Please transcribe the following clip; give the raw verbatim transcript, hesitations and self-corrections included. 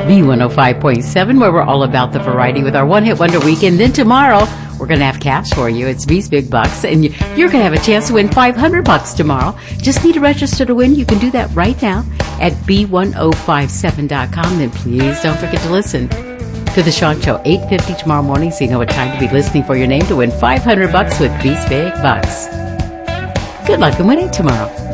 B one oh five point seven, where we're all about the variety with our One Hit Wonder Weekend. Then tomorrow, we're going to have cash for you. It's B's Big Bucks, and you're going to have a chance to win five hundred bucks tomorrow. Just need to register to win. You can do that right now at B one oh five seven dot com. Then please don't forget to listen to the Sean Show, eight fifty tomorrow morning, so you know what time to be listening for your name to win five hundred bucks with B's Big Bucks. Good luck in winning tomorrow.